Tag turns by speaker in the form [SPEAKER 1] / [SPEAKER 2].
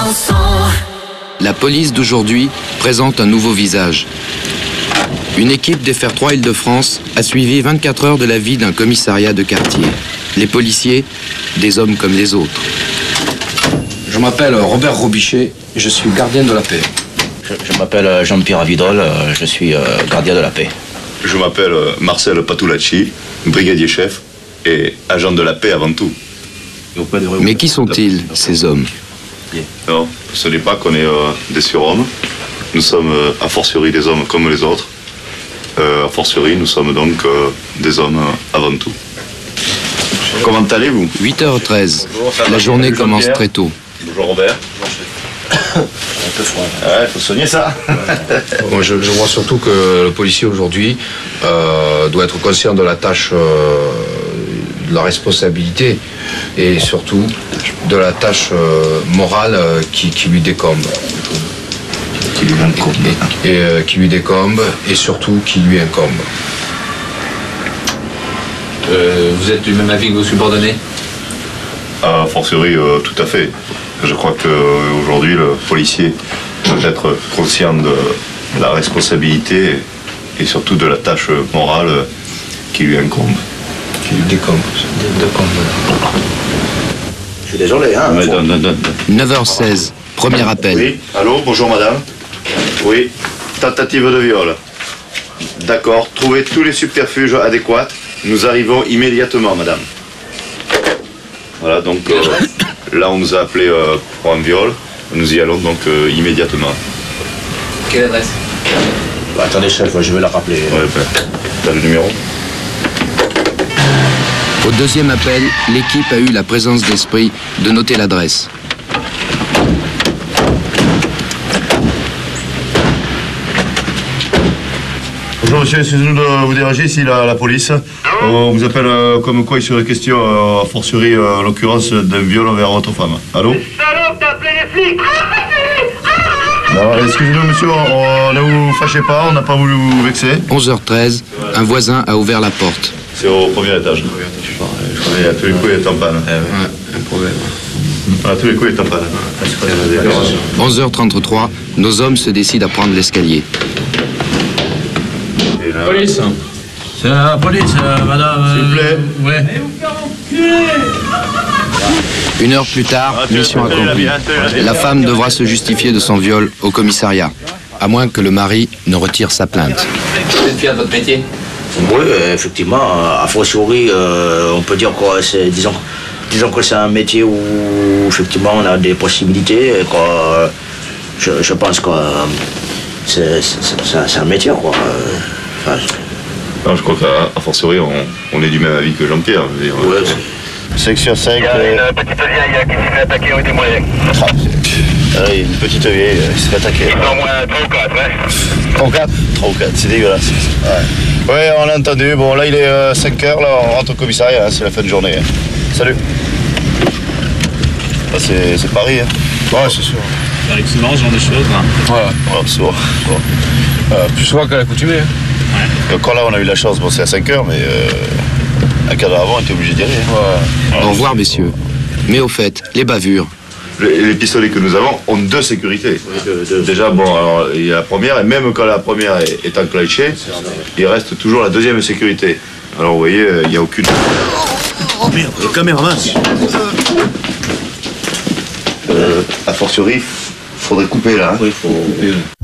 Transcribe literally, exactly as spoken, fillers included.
[SPEAKER 1] La police d'aujourd'hui présente un nouveau visage. Une équipe des F R trois Île-de-France a suivi vingt-quatre heures de la vie d'un commissariat de quartier. Les policiers, des hommes comme les autres.
[SPEAKER 2] Je m'appelle Robert Robichet, je suis gardien de la paix.
[SPEAKER 3] Je, je m'appelle Jean-Pierre Avidol, je suis euh, gardien de la paix.
[SPEAKER 4] Je m'appelle Marcel Patulacci, brigadier chef et agent de la paix avant tout.
[SPEAKER 1] Mais qui sont-ils, ces hommes?
[SPEAKER 4] Non, ce n'est pas qu'on est euh, des surhommes. Nous sommes euh, a fortiori des hommes comme les autres. Euh, a fortiori, nous sommes donc euh, des hommes euh, avant tout. Comment allez-vous?
[SPEAKER 1] huit heures treize. La journée commence très tôt.
[SPEAKER 4] Bonjour Robert.
[SPEAKER 3] Un peu froid.
[SPEAKER 4] Ouais, faut soigner ça.
[SPEAKER 2] Moi, je, je vois surtout que le policier aujourd'hui euh, doit être conscient de la tâche, euh, de la responsabilité et surtout de la tâche euh, morale euh, qui, qui lui décombe. Qui lui incombe. Et, et euh, qui lui décombe et surtout qui lui incombe.
[SPEAKER 5] Euh, vous êtes du même avis que vos subordonnés?
[SPEAKER 4] A fortiori, euh, tout à fait. Je crois qu'aujourd'hui, le policier doit être conscient de la responsabilité et surtout de la tâche morale qui lui incombe.
[SPEAKER 2] Qui lui décombe.
[SPEAKER 3] Je suis désolé, hein.
[SPEAKER 4] Ouais, donne, donne, donne.
[SPEAKER 1] neuf heures seize. Premier appel.
[SPEAKER 4] Oui, allô, bonjour madame. Oui, tentative de viol. D'accord, trouvez tous les subterfuges adéquats. Nous arrivons immédiatement, madame. Voilà, donc euh, là on nous a appelé euh, pour un viol. Nous y allons donc euh, immédiatement.
[SPEAKER 5] Quelle adresse?
[SPEAKER 3] Bah, attendez, chef, je vais la rappeler.
[SPEAKER 4] Ouais, ben, t'as le numéro?
[SPEAKER 1] Au deuxième appel, l'équipe a eu la présence d'esprit de noter l'adresse.
[SPEAKER 4] Bonjour monsieur, excusez-nous de vous déranger, ici la, la police. On vous appelle euh, comme quoi il serait question, euh, a fortiori euh, en l'occurrence, d'un viol envers votre femme. Allô?
[SPEAKER 6] Salope, t'as appelé les flics!
[SPEAKER 4] Non, excusez-nous monsieur, on, ne vous fâchez pas, on n'a pas voulu vous vexer.
[SPEAKER 1] onze heures treize, un voisin a ouvert la porte.
[SPEAKER 4] C'est au premier étage. Et à tous les coups il est en panne.
[SPEAKER 2] Ouais, un problème.
[SPEAKER 4] À tous les coups il est en panne.
[SPEAKER 1] onze heures trente-trois, nos hommes se décident à prendre l'escalier.
[SPEAKER 5] Police.
[SPEAKER 7] C'est la police, euh, madame.
[SPEAKER 4] S'il vous plaît.
[SPEAKER 7] Euh, ouais.
[SPEAKER 1] Une heure plus tard, mission accomplie. La femme devra se justifier de son viol au commissariat, à moins que le mari ne retire sa plainte.
[SPEAKER 5] Vous êtes fier de votre métier?
[SPEAKER 3] Oui, effectivement, a fortiori, euh, on peut dire quoi, c'est, disons, disons que c'est un métier où effectivement on a des possibilités, et quoi, je, je pense que c'est, c'est, c'est, c'est un métier, quoi. Enfin,
[SPEAKER 4] non, je crois qu'à fortiori on, on est du même avis que Jean-Pierre.
[SPEAKER 3] ouais,
[SPEAKER 4] Section cinq.
[SPEAKER 6] Il y a une petite vieille qui s'est fait attaquer rue des Moulins.
[SPEAKER 4] Ah, une petite vieille, il s'est fait attaquer.
[SPEAKER 6] Ils sont au moins trois ou quatre, hein?
[SPEAKER 4] trois ou quatre trois ou quatre, c'est dégueulasse. Ouais. Ouais, on l'a entendu. Bon, là il est euh, cinq heures, là on rentre au commissariat, hein, c'est la fin de journée. Hein. Salut. Là, c'est, c'est Paris, hein. Ouais, c'est sûr.
[SPEAKER 7] Avec souvent ce genre de choses. Hein.
[SPEAKER 2] Voilà.
[SPEAKER 4] Ouais, souvent. souvent.
[SPEAKER 2] Euh, plus souvent qu'à l'accoutumée. Hein.
[SPEAKER 4] Et encore là, on a eu la chance, bon, c'est à cinq heures, mais euh, un quart d'heure avant, on était obligé d'y aller. Hein.
[SPEAKER 1] Au revoir, messieurs. Mais au fait, les bavures.
[SPEAKER 4] Les, les pistolets que nous avons ont deux sécurités.
[SPEAKER 3] Oui, deux, deux.
[SPEAKER 4] Déjà, bon, alors, il y a la première, et même quand la première est, est enclenchée, il reste toujours la deuxième sécurité. Alors, vous voyez, il n'y a aucune...
[SPEAKER 7] Oh merde, le caméraman.
[SPEAKER 4] Euh, a fortiori, faudrait couper là. Hein.
[SPEAKER 3] oui, faut...